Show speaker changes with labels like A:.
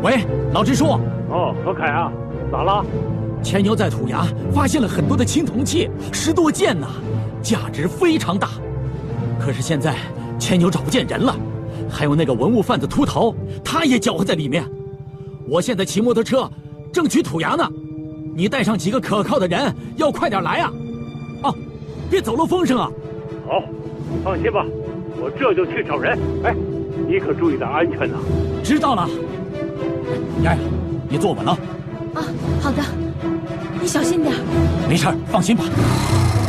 A: 喂，老支书。
B: 哦，何凯啊，咋了？
A: 钱牛在土崖发现了很多的青铜器，10多件呢，价值非常大。可是现在钱牛找不见人了，还有那个文物贩子秃头，他也搅和在里面。我现在骑摩托车正去土崖呢，你带上几个可靠的人，要快点来啊！哦，别走漏风声啊！
B: 好，你放心吧，我这就去找人。哎，你可注意点安全呐！
A: 知道了。丫丫，你坐稳了。
C: 啊，好的，你小心点。
A: 没事，放心吧。